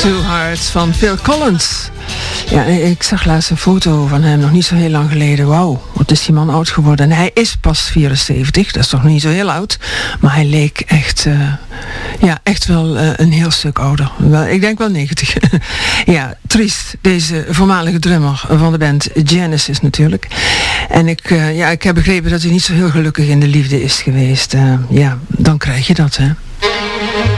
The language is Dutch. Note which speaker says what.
Speaker 1: Two Hearts van Phil Collins. Ja, ik zag laatst een foto van hem, nog niet zo heel lang geleden. Wauw, wat is die man oud geworden. En hij is pas 74, dat is toch niet zo heel oud. Maar hij leek echt, echt wel een heel stuk ouder. Ik denk wel 90. Ja, triest. Deze voormalige drummer van de band Genesis natuurlijk. En ik heb begrepen dat hij niet zo heel gelukkig in de liefde is geweest. Dan krijg je dat, hè.